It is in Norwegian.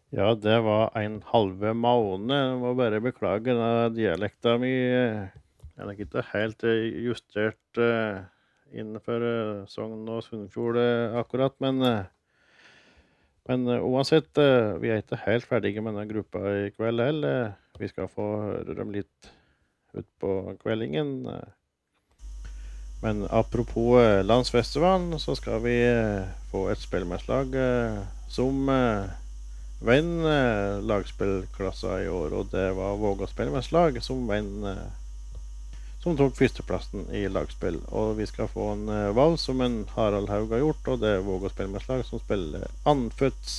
Ja, det var en halve måned. Jeg må bare beklage den dialekta mi. Er nok ikke helt justert innenfor Sogn og Sunnfjord akkurat, men uansett, vi er ikke helt ferdige med denne gruppa i kveld heller. Vi skal få høre dem litt ut på kveldingen. Men apropos landsfestivalen, så skal vi få et spellemannslag som venn lagspillklassa i år, og det var Vågå spellemannslag som venn som tok førsteplassen i lagspill. Og vi skal få en vals som en Harald Haug har gjort, og det er Vågå spellemannslag som spiller Anfødt